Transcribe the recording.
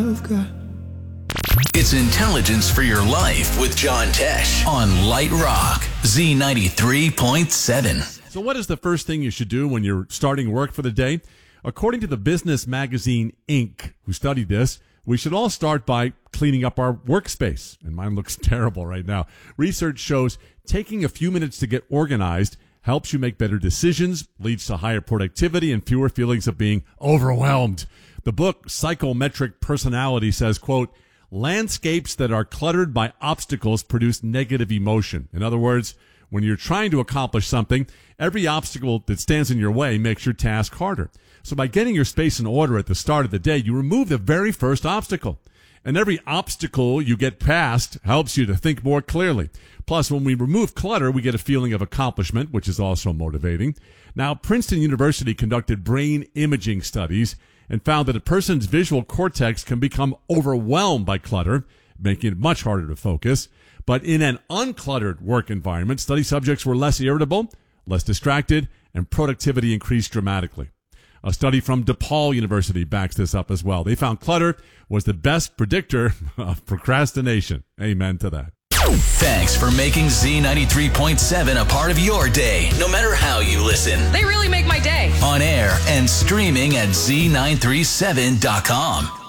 It's Intelligence for Your Life with John Tesh on Light Rock, Z93.7. So what is the first thing you should do when you're starting work for the day? According to the business magazine Inc., who studied this, we should all start by cleaning up our workspace. And mine looks terrible right now. Research shows taking a few minutes to get organized helps you make better decisions, leads to higher productivity and fewer feelings of being overwhelmed. The book Psychometric Personality says, quote, landscapes that are cluttered by obstacles produce negative emotion. In other words, when you're trying to accomplish something, every obstacle that stands in your way makes your task harder. So by getting your space in order at the start of the day, you remove the very first obstacle. And every obstacle you get past helps you to think more clearly. Plus, when we remove clutter, we get a feeling of accomplishment, which is also motivating. Now, Princeton University conducted brain imaging studies and found that a person's visual cortex can become overwhelmed by clutter, making it much harder to focus. But in an uncluttered work environment, study subjects were less irritable, less distracted, and productivity increased dramatically. A study from DePaul University backs this up as well. They found clutter was the best predictor of procrastination. Amen to that. Thanks for making Z93.7 a part of your day, no matter how you listen. They really make my day. On air and streaming at Z937.com.